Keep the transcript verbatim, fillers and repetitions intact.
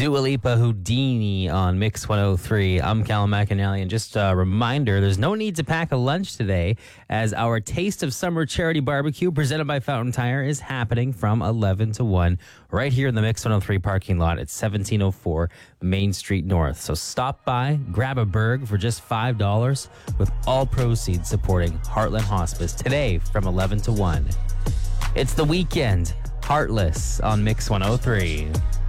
Dua Lipa Houdini on Mix one oh three. I'm Callum McAnally, and just a reminder, there's no need to pack a lunch today as our Taste of Summer charity barbecue presented by Fountain Tire is happening from eleven to one right here in the Mix one oh three parking lot at seventeen oh four Main Street North. So stop by, grab a burg for just five dollars with all proceeds supporting Heartland Hospice today from eleven to one. It's the weekend. Heartless on Mix one oh three.